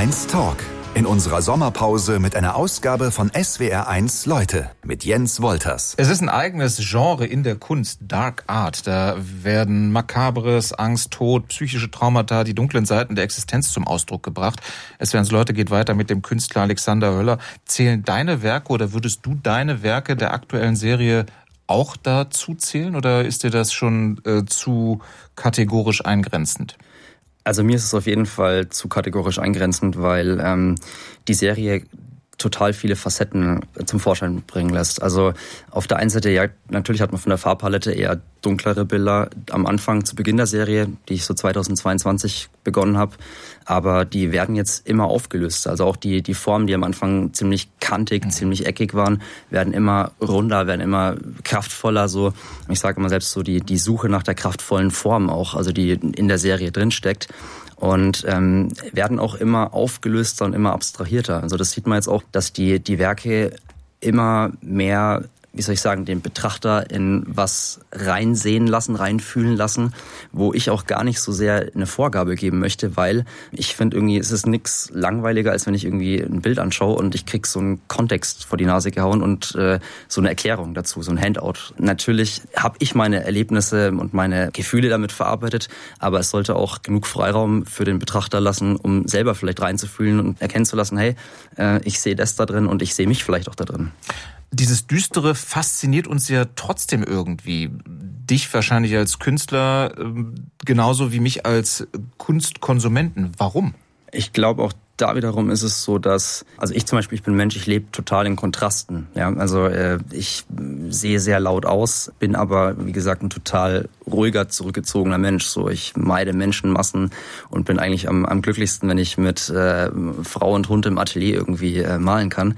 HR1 Talk. In unserer Sommerpause mit einer Ausgabe von SWR1 Leute mit Jens Wolters. Es ist ein eigenes Genre in der Kunst, Dark Art. Da werden Makabres, Angst, Tod, psychische Traumata, die dunklen Seiten der Existenz zum Ausdruck gebracht. SWR1 Leute geht weiter mit dem Künstler Alexander Höller. Zählen deine Werke oder würdest du deine Werke der aktuellen Serie auch dazu zählen oder ist dir das schon zu kategorisch eingrenzend? Also mir ist es auf jeden Fall zu kategorisch eingrenzend, weil die Serie total viele Facetten zum Vorschein bringen lässt. Also auf der einen Seite, ja, natürlich hat man von der Farbpalette eher dunklere Bilder am Anfang, zu Beginn der Serie, die ich so 2022 begonnen habe. Aber die werden jetzt immer aufgelöst. Also auch die Formen, die am Anfang ziemlich kantig, ziemlich eckig waren, werden immer runder, werden immer kraftvoller. So, ich sage immer selbst so die Suche nach der kraftvollen Form auch, also die in der Serie drinsteckt. Und werden auch immer aufgelöster und immer abstrahierter. Also das sieht man jetzt auch, dass die Werke immer mehr, wie soll ich sagen, den Betrachter in was reinsehen lassen, reinfühlen lassen, wo ich auch gar nicht so sehr eine Vorgabe geben möchte, weil ich finde irgendwie, es ist nichts langweiliger, als wenn ich irgendwie ein Bild anschaue und ich krieg so einen Kontext vor die Nase gehauen und so eine Erklärung dazu, so ein Handout. Natürlich habe ich meine Erlebnisse und meine Gefühle damit verarbeitet, aber es sollte auch genug Freiraum für den Betrachter lassen, um selber vielleicht reinzufühlen und erkennen zu lassen, hey, ich sehe das da drin und ich sehe mich vielleicht auch da drin. Dieses Düstere fasziniert uns ja trotzdem irgendwie. Dich wahrscheinlich als Künstler, genauso wie mich als Kunstkonsumenten. Warum? Ich glaube auch da wiederum ist es so, dass, also ich zum Beispiel, ich bin ein Mensch, ich lebe total in Kontrasten. Ja, also ich sehe sehr laut aus, bin aber, wie gesagt, ein total ruhiger, zurückgezogener Mensch. So, ich meide Menschenmassen und bin eigentlich am glücklichsten, wenn ich mit Frau und Hund im Atelier irgendwie malen kann.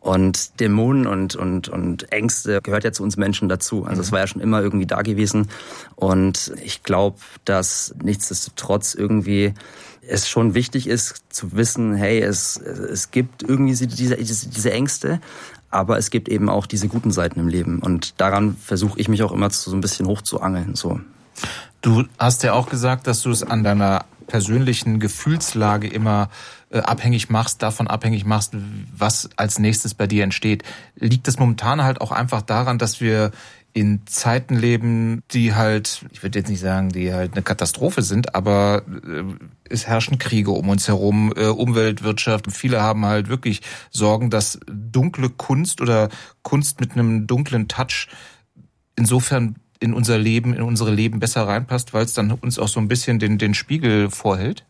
Und Dämonen und Ängste gehört ja zu uns Menschen dazu. Also es war ja schon immer irgendwie da gewesen. Und ich glaube, dass nichtsdestotrotz irgendwie es schon wichtig ist zu wissen, hey, es gibt irgendwie diese Ängste, aber es gibt eben auch diese guten Seiten im Leben. Und daran versuche ich mich auch immer so ein bisschen hochzuangeln. So. Du hast ja auch gesagt, dass du es an deiner persönlichen Gefühlslage immer davon abhängig machst, was als nächstes bei dir entsteht. Liegt das momentan halt auch einfach daran, dass wir in Zeiten leben, die halt, ich würde jetzt nicht sagen, die halt eine Katastrophe sind, aber es herrschen Kriege um uns herum, Umweltwirtschaft. Viele haben halt wirklich Sorgen, dass dunkle Kunst oder Kunst mit einem dunklen Touch insofern in unsere Leben besser reinpasst, weil es dann uns auch so ein bisschen den Spiegel vorhält?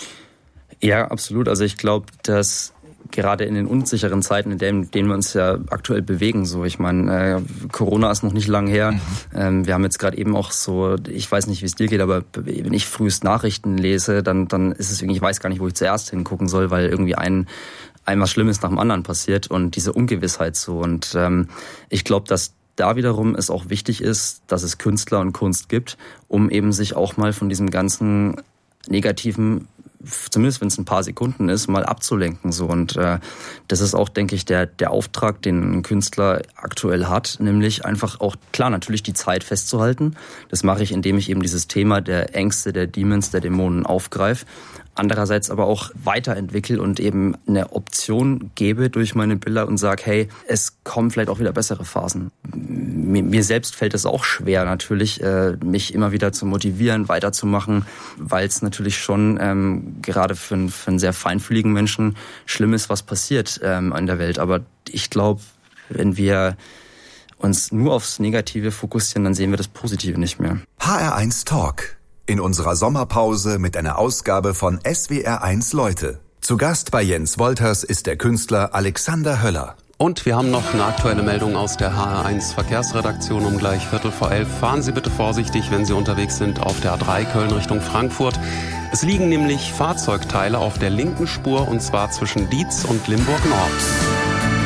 Ja, absolut. Also ich glaube, dass gerade in den unsicheren Zeiten, in denen wir uns ja aktuell bewegen, so, ich meine, Corona ist noch nicht lang her. Wir haben jetzt gerade eben auch so, ich weiß nicht, wie es dir geht, aber wenn ich frühest Nachrichten lese, dann ist es irgendwie, ich weiß gar nicht, wo ich zuerst hingucken soll, weil irgendwie was Schlimmes nach dem anderen passiert und diese Ungewissheit so. Und ich glaube, dass da wiederum es auch wichtig ist, dass es Künstler und Kunst gibt, um eben sich auch mal von diesem ganzen negativen, zumindest wenn es ein paar Sekunden ist, mal abzulenken. So. Und das ist auch, denke ich, der Auftrag, den ein Künstler aktuell hat, nämlich einfach auch, klar, natürlich die Zeit festzuhalten. Das mache ich, indem ich eben dieses Thema der Ängste, der Demons, der Dämonen aufgreife. Andererseits aber auch weiterentwickle und eben eine Option gebe durch meine Bilder und sage, hey, es kommen vielleicht auch wieder bessere Phasen. Mir selbst fällt es auch schwer natürlich, mich immer wieder zu motivieren, weiterzumachen, weil es natürlich schon gerade für einen sehr feinfühligen Menschen schlimm ist, was passiert in der Welt. Aber ich glaube, wenn wir uns nur aufs Negative fokussieren, dann sehen wir das Positive nicht mehr. HR1 Talk. In unserer Sommerpause mit einer Ausgabe von SWR1 Leute. Zu Gast bei Jens Wolters ist der Künstler Alexander Höller. Und wir haben noch eine aktuelle Meldung aus der HR1 Verkehrsredaktion um gleich 11:15. Fahren Sie bitte vorsichtig, wenn Sie unterwegs sind auf der A3 Köln Richtung Frankfurt. Es liegen nämlich Fahrzeugteile auf der linken Spur und zwar zwischen Dietz und Limburg Nord.